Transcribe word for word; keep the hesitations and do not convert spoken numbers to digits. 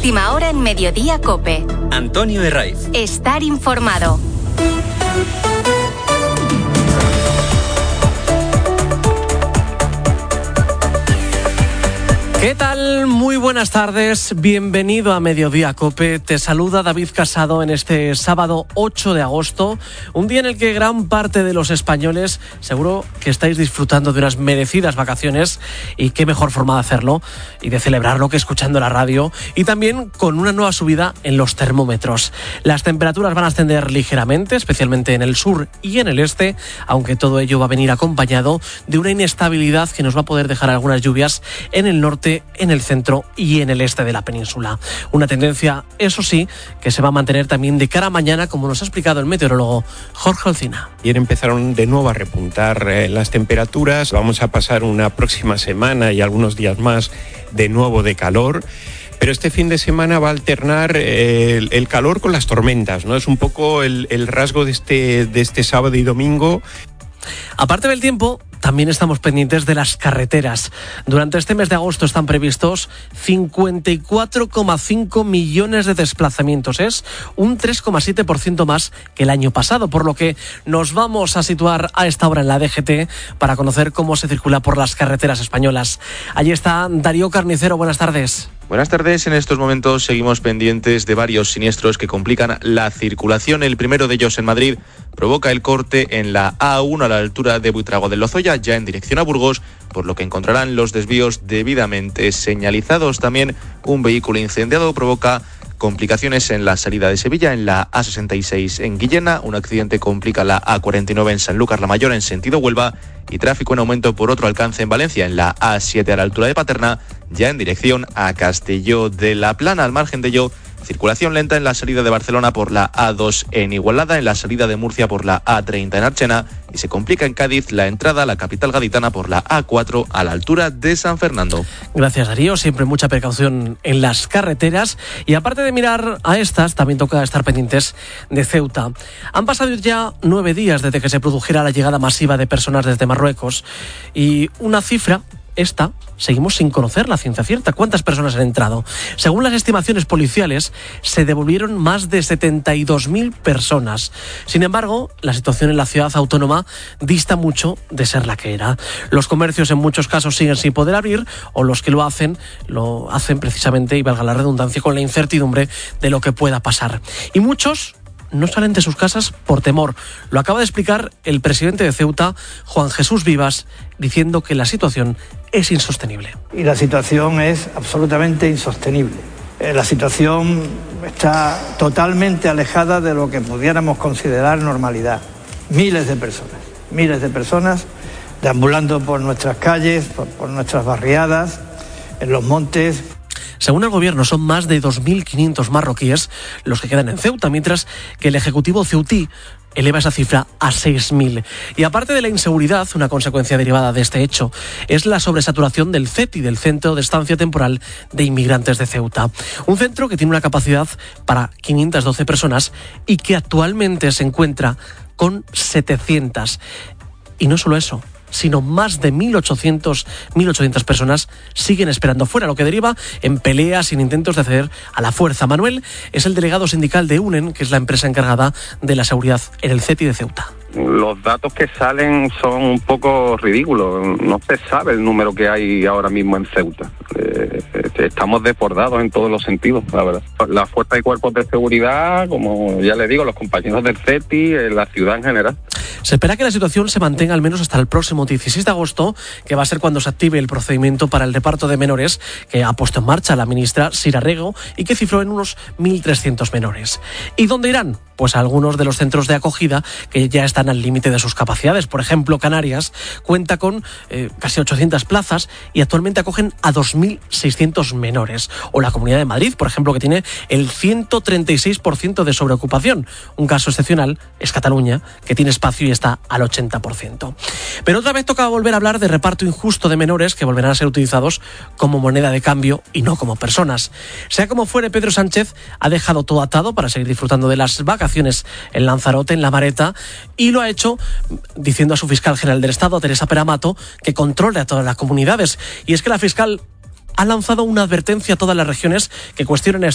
Última hora en Mediodía COPE. Antonio Herraiz. Estar informado. ¿Qué tal? Muy buenas tardes, bienvenido a Mediodía COPE. Te saluda David Casado en este sábado ocho de agosto, un día en el que gran parte de los españoles seguro que estáis disfrutando de unas merecidas vacaciones, y qué mejor forma de hacerlo y de celebrarlo que escuchando la radio, y también con una nueva subida en los termómetros. Las temperaturas van a ascender ligeramente, especialmente en el sur y en el este, aunque todo ello va a venir acompañado de una inestabilidad que nos va a poder dejar algunas lluvias en el norte, en el centro y en el este de la península. Una tendencia, eso sí, que se va a mantener también de cara a mañana, como nos ha explicado el meteorólogo Jorge Olcina. Ayer empezaron de nuevo a repuntar eh, las temperaturas. Vamos a pasar una próxima semana y algunos días más de nuevo de calor. Pero este fin de semana va a alternar eh, el, el calor con las tormentas, ¿no? Es un poco el, el rasgo de este, de este sábado y domingo. Aparte del tiempo, también estamos pendientes de las carreteras. Durante este mes de agosto están previstos cincuenta y cuatro coma cinco millones de desplazamientos. Es un tres coma siete por ciento más que el año pasado, por lo que nos vamos a situar a esta hora en la D G T para conocer cómo se circula por las carreteras españolas. Allí está Darío Carnicero, buenas tardes. Buenas tardes. En estos momentos seguimos pendientes de varios siniestros que complican la circulación. El primero de ellos en Madrid provoca el corte en la A uno a la altura de Buitrago de Lozoya, ya en dirección a Burgos, por lo que encontrarán los desvíos debidamente señalizados. También un vehículo incendiado provoca complicaciones en la salida de Sevilla, en la A sesenta y seis en Guillena. Un accidente complica la A cuarenta y nueve en Sanlúcar la Mayor en sentido Huelva, y tráfico en aumento por otro alcance en Valencia, en la A siete a la altura de Paterna, ya en dirección a Castelló de la Plana. Al margen de ello, circulación lenta en la salida de Barcelona por la A dos en Igualada, en la salida de Murcia por la A treinta en Archena, y se complica en Cádiz la entrada a la capital gaditana por la A cuatro a la altura de San Fernando. Gracias, Darío. Siempre mucha precaución en las carreteras, y aparte de mirar a estas, también toca estar pendientes de Ceuta. Han pasado ya nueve días desde que se produjera la llegada masiva de personas desde Marruecos, y una cifra, esta, seguimos sin conocer la ciencia cierta. ¿Cuántas personas han entrado? Según las estimaciones policiales, se devolvieron más de setenta y dos mil personas. Sin embargo, la situación en la ciudad autónoma dista mucho de ser la que era. Los comercios en muchos casos siguen sin poder abrir, o los que lo hacen, lo hacen precisamente, y valga la redundancia, con la incertidumbre de lo que pueda pasar. Y muchos no salen de sus casas por temor. Lo acaba de explicar el presidente de Ceuta, Juan Jesús Vivas, diciendo que la situación es insostenible. Y la situación es absolutamente insostenible. La situación está totalmente alejada de lo que pudiéramos considerar normalidad. Miles de personas, miles de personas deambulando por nuestras calles, por, por nuestras barriadas, en los montes. Según el gobierno, son más de dos mil quinientos marroquíes los que quedan en Ceuta, mientras que el Ejecutivo ceutí eleva esa cifra a seis mil. Y aparte de la inseguridad, una consecuencia derivada de este hecho es la sobresaturación del C E T I, del Centro de Estancia Temporal de Inmigrantes de Ceuta. Un centro que tiene una capacidad para quinientas doce personas y que actualmente se encuentra con setecientas. Y no solo eso, sino más de mil ochocientas personas siguen esperando fuera, lo que deriva en peleas y en intentos de acceder a la fuerza. Manuel es el delegado sindical de UNEN, que es la empresa encargada de la seguridad en el C E T I de Ceuta. Los datos que salen son un poco ridículos. No se sabe el número que hay ahora mismo en Ceuta. Eh, estamos desbordados en todos los sentidos, la verdad. La fuerza y cuerpos de seguridad, como ya le digo, los compañeros del C E T I, en la ciudad en general. Se espera que la situación se mantenga al menos hasta el próximo dieciséis de agosto, que va a ser cuando se active el procedimiento para el reparto de menores que ha puesto en marcha la ministra Sira Rego y que cifró en unos mil trescientos menores. ¿Y dónde irán? Pues a algunos de los centros de acogida que ya están al límite de sus capacidades. Por ejemplo, Canarias cuenta con eh, casi ochocientas plazas y actualmente acogen a dos mil seiscientos menores. O la Comunidad de Madrid, por ejemplo, que tiene el ciento treinta y seis por ciento de sobreocupación. Un caso excepcional es Cataluña, que tiene espacio y está al ochenta por ciento. Pero otra vez toca volver a hablar de reparto injusto de menores que volverán a ser utilizados como moneda de cambio y no como personas. Sea como fuere, Pedro Sánchez ha dejado todo atado para seguir disfrutando de las vacaciones en Lanzarote, en La Mareta, y lo ha hecho diciendo a su fiscal general del Estado, a Teresa Peramato, que controle a todas las comunidades. Y es que la fiscal ha lanzado una advertencia a todas las regiones que cuestionen